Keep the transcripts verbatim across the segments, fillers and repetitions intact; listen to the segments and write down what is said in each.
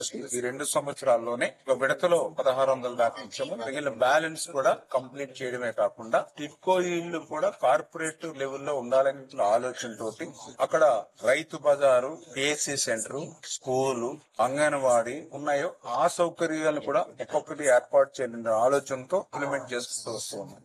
ఈ రెండు సంవత్సరాల్లోనే ఒక విడతలో పదహారు వందల దాకా ఇచ్చాము. మిగిలిన బ్యాలెన్స్ కూడా కంప్లీట్ చేయడమే కాకుండా టిడ్కో ఇళ్లు కూడా కార్పొరేట్ లెవెల్లో ఉండాలనే ఆలోచనతోటి అక్కడ రైతు బజారు, పిఎస్సి సెంటర్, స్కూలు, అంగన్వాడీ ఉన్నాయో ఆ సౌకర్యాలు కూడా ఒక్కొక్కటి ఏర్పాటు చేయాలనే ఆలోచనతో ఇంప్లిమెంట్ చేసుకుంటూ వస్తున్నాం.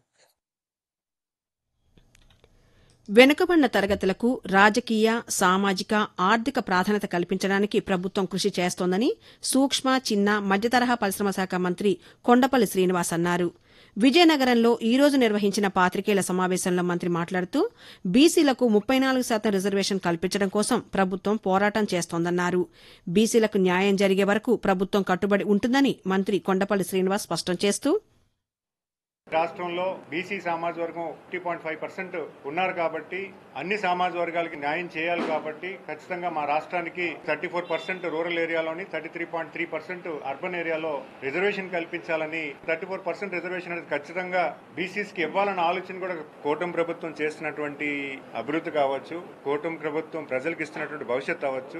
వెనుకబడిన తరగతులకు రాజకీయ, సామాజిక, ఆర్థిక ప్రాధాన్యత కల్పించడానికి ప్రభుత్వం కృషి చేస్తోందని సూక్ష్మ, చిన్న, మధ్యతరహా పరిశ్రమ శాఖ మంత్రి కొండపల్లి శ్రీనివాస్ అన్నారు. విజయనగరంలో ఈ రోజు నిర్వహించిన పాతికేయుల సమావేశంలో మంత్రి మాట్లాడుతూ బీసీలకు ముప్పై నాలుగు శాతం రిజర్వేషన్ కల్పించడం కోసం ప్రభుత్వం పోరాటం చేస్తోందన్నారు. బీసీలకు న్యాయం జరిగే వరకు ప్రభుత్వం కట్టుబడి ఉంటుందని మంత్రి కొండపల్లి శ్రీనివాస్ స్పష్టం చేస్తూ రాష్ట్రంలో బీసీ సామాజ వర్గం ఫిఫ్టీ పాయింట్ ఫైవ్ పర్సెంట్ ఉన్నారు కాబట్టి అన్ని సామాజ వర్గాలకి న్యాయం చేయాలి కాబట్టి ఖచ్చితంగా మా రాష్ట్రానికి thirty four percent rural ఏరియాలోని thirty three point three percent urban ఏరియాలో రిజర్వేషన్ కల్పించాలని థర్టీ ఫోర్ పర్సెంట్ రిజర్వేషన్ అనేది ఖచ్చితంగా బీసీస్ కి ఇవ్వాలన్న ఆలోచన కూడా కూటమి ప్రభుత్వం చేస్తున్నటువంటి అభివృద్ధి కావచ్చు, కూటమి ప్రభుత్వం ప్రజలకు ఇస్తున్నటువంటి భవిష్యత్తు అవ్వచ్చు.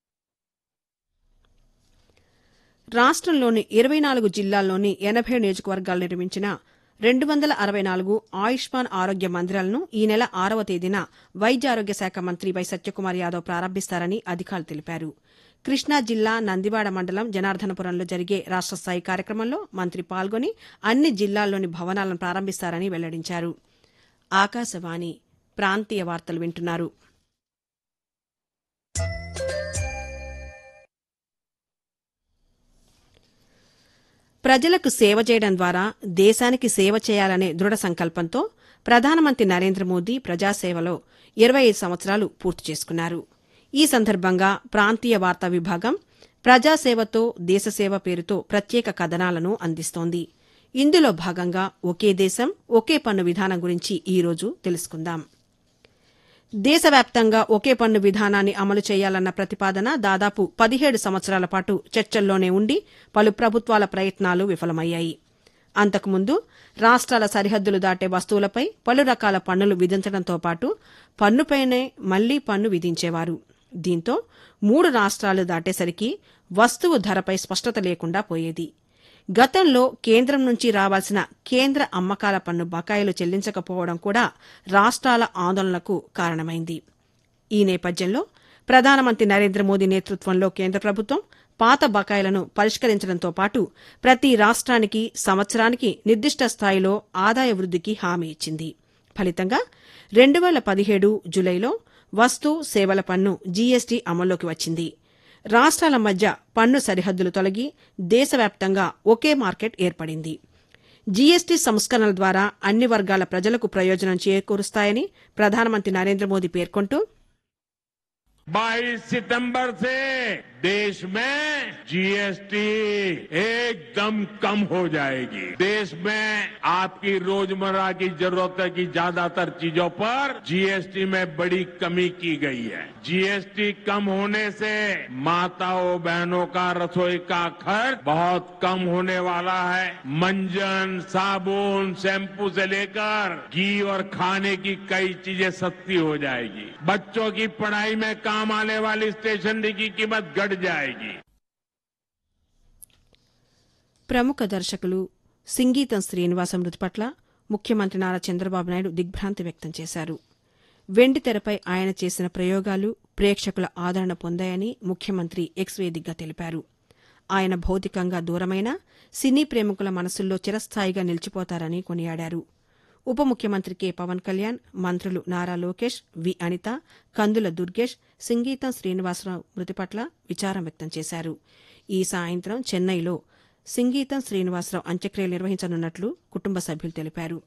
రాష్ట్రంలోని ఇరవై నాలుగు జిల్లాల్లోని ఎనభై నియోజకవర్గాలు నిర్మించిన రెండు వందల అరవై నాలుగు ఆయుష్మాన్ ఆరోగ్య మందిరాలను ఈ నెల ఆరవ తేదీన వైద్యారోగ్య శాఖ మంత్రి వై సత్యకుమార్ యాదవ్ ప్రారంభిస్తారని అధికారులు తెలిపారు. కృష్ణా జిల్లా నందివాడ మండలం జనార్దనపురంలో జరిగే రాష్ట స్థాయి కార్యక్రమంలో మంత్రి పాల్గొని అన్ని జిల్లాల్లోని భవనాలను ప్రారంభిస్తారని వెల్లడించారు. ఆకాశవాణి ప్రాంతీయ వార్తలు వింటున్నారు. ప్రజలకు సేవ చేయడం ద్వారా దేశానికి సేవ చేయాలనే దృఢ సంకల్పంతో ప్రధానమంత్రి నరేంద్ర మోదీ ప్రజాసేవలో ఇరవై ఐదు సంవత్సరాలు పూర్తి చేసుకున్నారు. ఈ సందర్భంగా ప్రాంతీయ వార్తా విభాగం ప్రజాసేవతో దేశసేవ పేరుతో ప్రత్యేక కథనాలను అందిస్తోంది. ఇందులో భాగంగా ఒకే దేశం ఒకే పన్ను విధానం గురించి ఈ రోజు తెలుసుకుందాం. దేశవ్యాప్తంగా ఒకే పన్ను విధానాన్ని అమలు చేయాలన్న ప్రతిపాదన దాదాపు పదిహేడు సంవత్సరాల పాటు చర్చల్లోనే ఉండి పలు ప్రభుత్వాల ప్రయత్నాలు విఫలమయ్యాయి. అంతకుముందు రాష్ట్రాల సరిహద్దులు దాటే వస్తువులపై పలు రకాల పన్నులు విధించడంతో పాటు పన్నుపైనే మళ్లీ పన్ను విధించేవారు. దీంతో మూడు రాష్ట్రాలు దాటేసరికి వస్తువు ధరపై స్పష్టత లేకుండా పోయేది. గతంలో కేంద్రం నుంచి రావాల్సిన కేంద్ర అమ్మకాల పన్ను బకాయిలు చెల్లించకపోవడం కూడా రాష్ట్రాల ఆందోళనలకు కారణమైంది. ఈ నేపథ్యంలో ప్రధానమంత్రి నరేంద్ర మోదీ నేతృత్వంలో కేంద్ర ప్రభుత్వం పాత బకాయిలను పరిష్కరించడంతో పాటు ప్రతి రాష్ట్రానికి సంవత్సరానికి నిర్దిష్ట స్థాయిలో ఆదాయ వృద్దికి హామీ ఇచ్చింది. ఫలితంగా రెండు వేల పదిహేడు జులైలో వస్తు సేవల పన్ను జీఎస్టీ అమల్లోకి వచ్చింది. రాష్ట్రాల మధ్య పన్ను సరిహద్దులు తొలగి దేశవ్యాప్తంగా ఒకే మార్కెట్ ఏర్పడింది. జీఎస్టీ సంస్కరణల ద్వారా అన్ని వర్గాల ప్రజలకు ప్రయోజనం చేకూరుస్తాయని ప్రధానమంత్రి నరేంద్ర మోదీ పేర్కొంటూ बाईस सितंबर से देश में जीएसटी एकदम कम हो जाएगी. देश में आपकी रोजमर्रा की जरूरतों की ज्यादातर चीजों पर जीएसटी में बड़ी कमी की गई है. जीएसटी कम होने से माताओं बहनों का रसोई का खर्च बहुत कम होने वाला है. मंजन, साबुन, शैम्पू से लेकर घी और खाने की कई चीजें सस्ती हो जाएगी. बच्चों की पढ़ाई में काम आने वाली स्टेशनरी की कीमत घट जाएगी. ప్రముఖ దర్శకులు సింగీతం శ్రీనివాస మృతి పట్ల ముఖ్యమంత్రి నారా చంద్రబాబు నాయుడు దిగ్భ్రాంతి వ్యక్తం చేశారు. వెండి తెరపై ఆయన చేసిన ప్రయోగాలు ప్రేక్షకుల ఆదరణ పొందాయని ముఖ్యమంత్రి ఎక్స్ వేదికగా తెలిపారు. ఆయన భౌతికంగా దూరమైన సినీ ప్రేమికుల మనసుల్లో చిరస్థాయిగా నిలిచిపోతారని కొనియాడారు. ఉప ముఖ్యమంత్రి కె పవన్ కళ్యాణ్, మంత్రులు నారా లోకేష్, వి అనిత, కందుల దుర్గేష్ సింగీతం శ్రీనివాసరావు మృతి పట్ల విచారం వ్యక్తం చేశారు. ఈ సాయంత్రం చెన్నైలో సింగీతం శ్రీనివాసరావు అంత్యక్రియలు నిర్వహించనున్నట్లు కుటుంబ సభ్యులు తెలిపారు.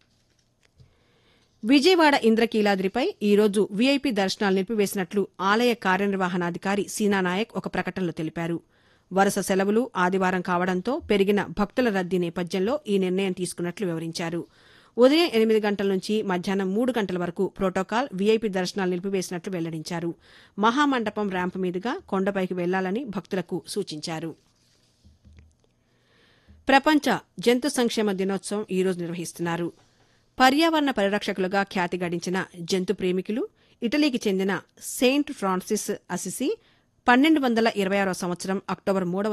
విజయవాడ ఇంద్రకీలాద్రిపై ఈరోజు వీఐపీ దర్శనాలు నిలిపివేసినట్లు ఆలయ కార్యనిర్వహణాధికారి సీనానాయక్ ఒక ప్రకటనలో తెలిపారు. వరుస సెలవులు ఆదివారం కావడంతో పెరిగిన భక్తుల రద్దీ నేపథ్యంలో ఈ నిర్ణయం తీసుకున్నట్లు వివరించారు. ఉదయం ఎనిమిది గంటల నుంచి మధ్యాహ్నం మూడు గంటల వరకు ప్రోటోకాల్ వీఐపీ దర్శనాలు నిలిపివేసినట్లు వెల్లడించారు. మహామండపం ర్యాంపు మీదుగా కొండపైకి వెళ్లాలని భక్తులకు సూచించారు. ప్రపంచ జంతు సంక్షేమ దినోత్సవం ఈరోజు నిర్వహిస్తున్నారు. పర్యావరణ పరిరక్షకులుగా ఖ్యాతి గడించిన జంతు ప్రేమికులు ఇటలీకి చెందిన సెయింట్ ఫ్రాన్సిస్ అసిసి పన్నెండు వందల ఇరవై ఆరో సంవత్సరం అక్టోబర్ మూడవ